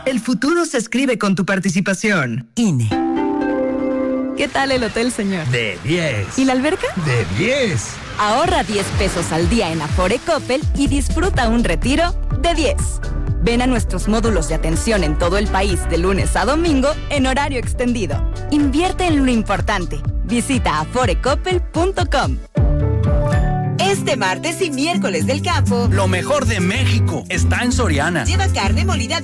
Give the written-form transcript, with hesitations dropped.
El futuro se escribe con tu participación. INE. ¿Qué tal el hotel, señor? De 10. ¿Y la alberca? De 10. Ahorra 10 pesos al día en Afore Coppel y disfruta un retiro de 10. Ven a nuestros módulos de atención en todo el país de lunes a domingo en horario extendido. Invierte en lo importante. Visita aforecoppel.com. Este martes y miércoles del campo, lo mejor de México está en Soriana. Lleva carne molida